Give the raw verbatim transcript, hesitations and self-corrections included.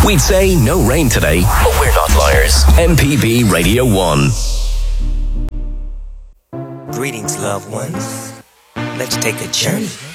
We'd say no rain today, but we're not liars. M P B Radio one. Greetings, loved ones. Let's take a journey